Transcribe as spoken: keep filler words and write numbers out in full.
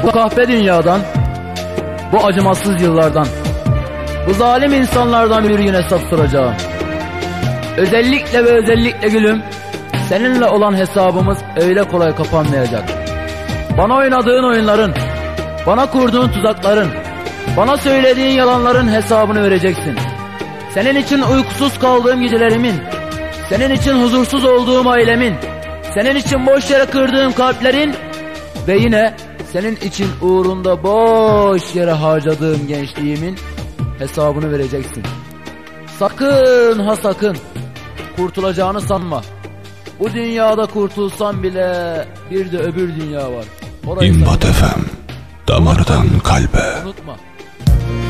Bu kahpe dünyadan, bu acımasız yıllardan, bu zalim insanlardan bir gün hesap soracağım. Özellikle ve özellikle gülüm, seninle olan hesabımız öyle kolay kapanmayacak. Bana oynadığın oyunların, bana kurduğun tuzakların, bana söylediğin yalanların hesabını vereceksin. Senin için uykusuz kaldığım gecelerimin, senin için huzursuz olduğum ailemin, senin için boş yere kırdığım kalplerin ve yine senin için uğrunda boş yere harcadığım gençliğimin hesabını vereceksin. Sakın ha sakın kurtulacağını sanma. Bu dünyada kurtulsam bile bir de öbür dünya var. Orayı İmbat Efem, damardan kalbe. unutma.